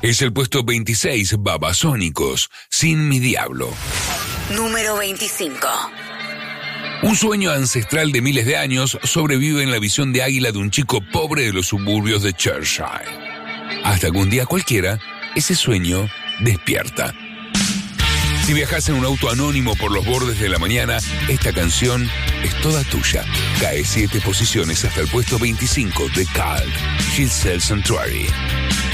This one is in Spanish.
Es el puesto 26, Babasónicos, Sin mi diablo. Número 25. Un sueño ancestral de miles de años sobrevive en la visión de águila de un chico pobre de los suburbios de Cheshire. Hasta que un día cualquiera, ese sueño despierta. Si viajas en un auto anónimo por los bordes de la mañana, esta canción es toda tuya. Cae 7 posiciones hasta el puesto 25 de Cult, Gilles Sanctuary.